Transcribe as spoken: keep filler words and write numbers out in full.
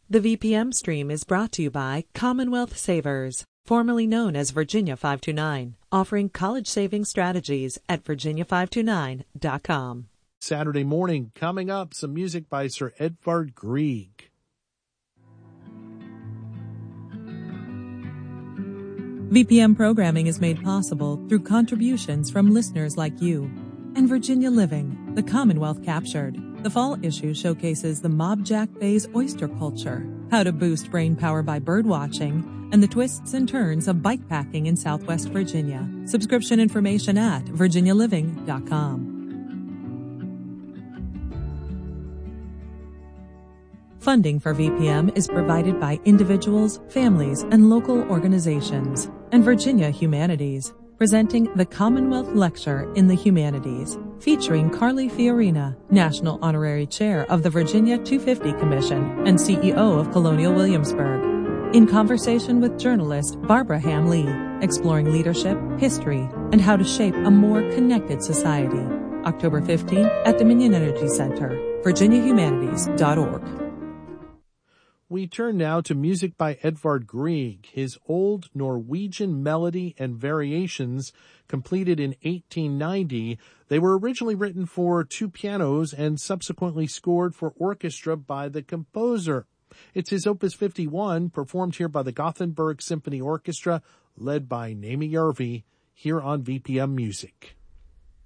The V P M stream is brought to you by Commonwealth Savers, formerly known as Virginia five two nine, offering college saving strategies at virginia five two nine dot com. Saturday morning, coming up, some music by Sir Edvard Grieg. V P M programming is made possible through contributions from listeners like you. And Virginia Living, the Commonwealth Captured. The fall issue showcases the Mob Jack Bay's oyster culture, how to boost brain power by bird watching, and the twists and turns of bikepacking in Southwest Virginia. Subscription information at virginia living dot com. Funding for V P M is provided by individuals, families, and local organizations, and Virginia Humanities, presenting the Commonwealth Lecture in the Humanities, featuring Carly Fiorina, National Honorary Chair of the Virginia two fifty Commission and C E O of Colonial Williamsburg, in conversation with journalist Barbara Ham Lee, exploring leadership, history, and how to shape a more connected society. October fifteenth at Dominion Energy Center, virginia humanities dot org. We turn now to music by Edvard Grieg, his old Norwegian melody and variations completed in eighteen ninety. They were originally written for two pianos and subsequently scored for orchestra by the composer. It's his Opus fifty-one, performed here by the Gothenburg Symphony Orchestra, led by Naomi Järvi, here on V P M Music.